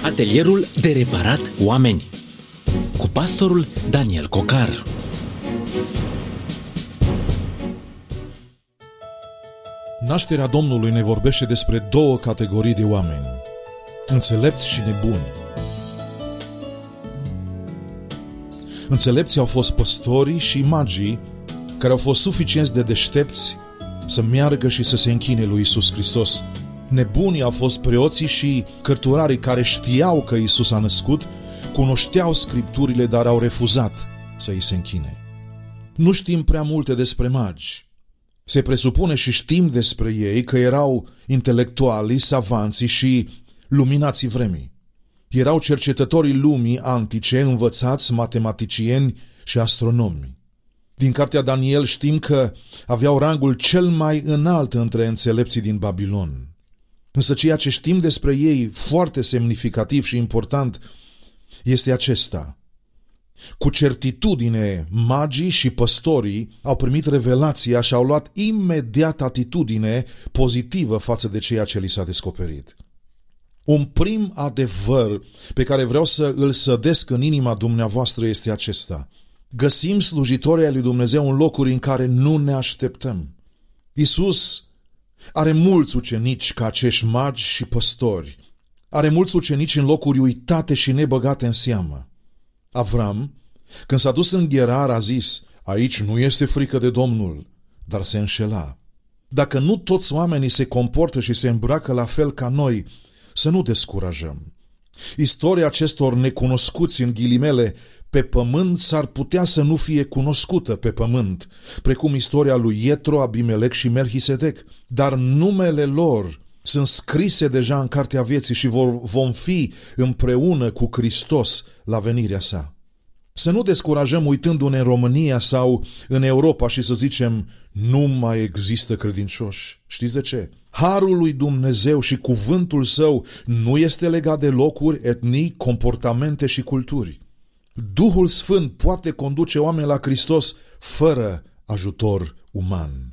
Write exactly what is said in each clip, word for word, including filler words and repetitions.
Atelierul de reparat oameni cu pastorul Daniel Cocar. Nașterea Domnului ne vorbește despre două categorii de oameni: înțelepți și nebuni. Înțelepții au fost păstorii și magii care au fost suficienți de deștepți să meargă și să se închine lui Iisus Hristos. Nebunii au fost preoții și cărturarii care știau că Iisus a născut, cunoșteau Scripturile, dar au refuzat să îi se închine. Nu știm prea multe despre magi. Se presupune și știm despre ei că erau intelectualii, savanții și luminații vremii. Erau cercetătorii lumii antice, învățați, matematicieni și astronomi. Din cartea Daniel știm că aveau rangul cel mai înalt între înțelepții din Babilon. Însă ceea ce știm despre ei, foarte semnificativ și important, este acesta: cu certitudine, magii și păstorii au primit revelația și au luat imediat atitudine pozitivă față de ceea ce li s-a descoperit. Un prim adevăr pe care vreau să îl sădesc în inima dumneavoastră este acesta: găsim slujitorii ai lui Dumnezeu în locuri în care nu ne așteptăm. Iisus are mulți ucenici ca acești magi și păstori. Are mulți ucenici în locuri uitate și nebăgate în seamă. Avram, când s-a dus în Gherar, a zis: aici nu este frică de Domnul, dar se înșela. Dacă nu toți oamenii se comportă și se îmbracă la fel ca noi, să nu descurajăm. Istoria acestor necunoscuți, în ghilimele, pe pământ s-ar putea să nu fie cunoscută pe pământ, precum istoria lui Ietro, Abimelec și Melchisedec, dar numele lor sunt scrise deja în cartea vieții și vor, vom fi împreună cu Hristos la venirea sa. Să nu descurajăm uitându-ne în România sau în Europa și să zicem: nu mai există credincioși. Știți de ce? Harul lui Dumnezeu și cuvântul său nu este legat de locuri, etnii, comportamente și culturi. Duhul Sfânt poate conduce oameni la Hristos fără ajutor uman.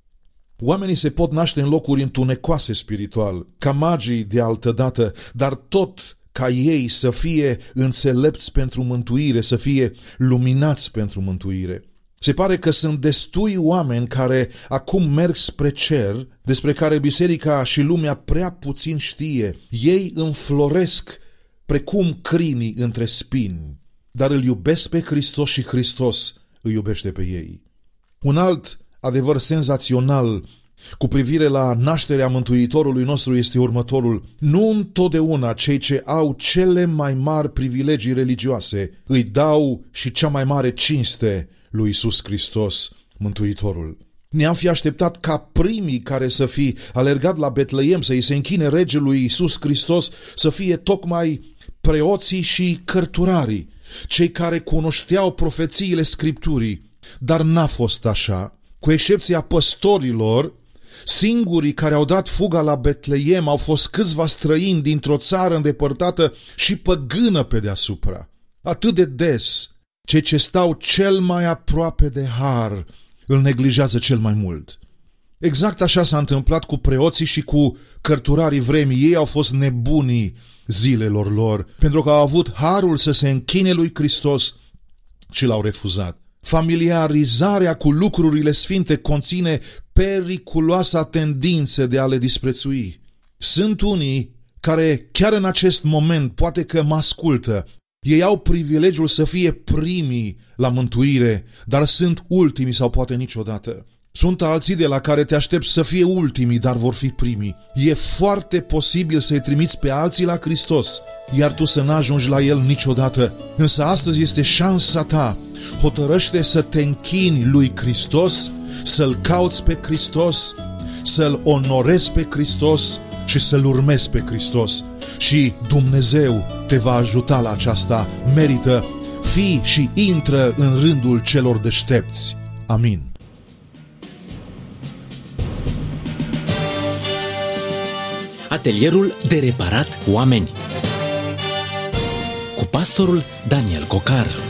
Oamenii se pot naște în locuri întunecoase spiritual, ca magii de altădată, dar tot ca ei să fie înțelepți pentru mântuire, să fie luminați pentru mântuire. Se pare că sunt destui oameni care acum merg spre cer, despre care biserica și lumea prea puțin știe. Ei înfloresc precum crinii între spini, dar îl iubesc pe Hristos și Hristos îi iubește pe ei. Un alt adevăr senzațional cu privire la nașterea Mântuitorului nostru este următorul: nu întotdeauna cei ce au cele mai mari privilegii religioase îi dau și cea mai mare cinste lui Iisus Hristos, Mântuitorul. Ne-am fi așteptat ca primii care să fi alergat la Betleem să îi se închine regelui Iisus Hristos să fie tocmai preoții și cărturarii, cei care cunoșteau profețiile Scripturii, dar n-a fost așa. Cu excepția păstorilor, singurii care au dat fuga la Betleem au fost câțiva străini dintr-o țară îndepărtată și păgână pe deasupra. Atât de des, cei ce stau cel mai aproape de har îl neglijează cel mai mult. Exact așa s-a întâmplat cu preoții și cu cărturarii vremii. Ei au fost nebunii zilelor lor, pentru că au avut harul să se închine lui Hristos și l-au refuzat. Familiarizarea cu lucrurile sfinte conține periculoasa tendință de a le disprețui. Sunt unii care chiar în acest moment poate că mă ascultă. Ei au privilegiul să fie primii la mântuire, dar sunt ultimii sau poate niciodată. Sunt alții de la care te aștepți să fie ultimii, dar vor fi primii. E foarte posibil să-i trimiți pe alții la Hristos, iar tu să n-ajungi la El niciodată. Însă astăzi este șansa ta. Hotărăște să te închini lui Hristos, să-L cauți pe Hristos, să-L onorezi pe Hristos și să-L urmezi pe Hristos. Și Dumnezeu te va ajuta la aceasta. Merită. Fii și intră în rândul celor deștepți. Amin. Atelierul de reparat oameni cu pastorul Daniel Cocar.